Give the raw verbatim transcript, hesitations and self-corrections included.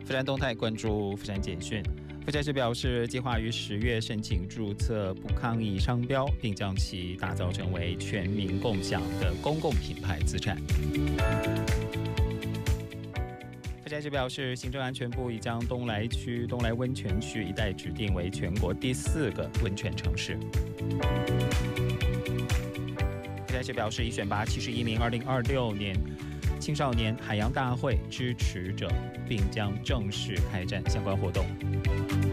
富山动态关注富山简讯。富山市表示，计划于十月申请注册不抗议商标，并将其打造成为全民共享的公共品牌资产。富山市表示，行政安全部已将东来区、东来温泉区一带指定为全国第四个温泉城市。富山市表示，已选拔七十一名二零二六年青少年海洋大会支持者，并将正式开展相关活动。